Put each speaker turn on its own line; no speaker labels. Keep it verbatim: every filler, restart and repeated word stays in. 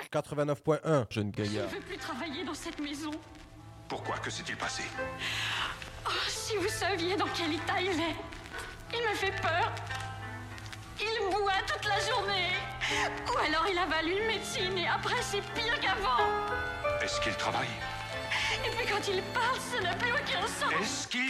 quatre-vingt-neuf point un, jeune
Je ne
gaillard.
veux plus travailler dans cette maison.
Pourquoi? Que s'est-il passé?
Oh, si vous saviez dans quel état il est. Il me fait peur. Il boit toute la journée. Ou alors il avale une médecine et après c'est pire qu'avant.
Est-ce qu'il travaille?
Et puis quand il parle, ça n'a plus aucun sens.
Est-ce qu'il